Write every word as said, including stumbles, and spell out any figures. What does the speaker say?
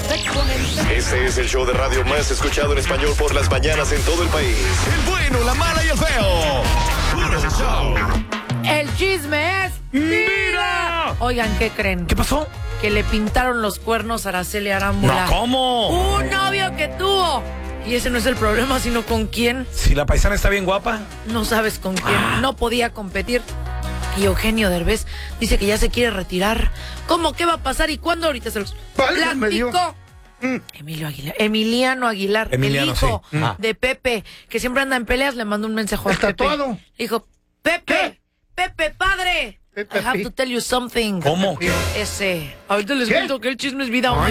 exponente. Este es el show de radio más escuchado en español por las mañanas en todo el país. El bueno, la mala y el feo. Puro show. El chisme es vida. Oigan, ¿qué creen? ¿Qué pasó? Que le pintaron los cuernos a Araceli Arámbula. No, ¿cómo? Un novio que tuvo. Y ese no es el problema, sino con quién. Si la paisana está bien guapa. No sabes con quién. Ah. No podía competir. Y Eugenio Derbez dice que ya se quiere retirar. ¿Cómo? ¿Qué va a pasar? ¿Y cuándo? Ahorita se los platico. Mm. Emilio Aguilar, Emiliano Aguilar, Emiliano, el hijo sí. de Pepe, que siempre anda en peleas, le mandó un mensaje a Está Pepe. todo. Le dijo, Pepe, ¿qué? Pepe, padre, Pepe, I have to tell you something. ¿Cómo? Ese. Ahorita les ¿Qué? cuento que el chisme es vida.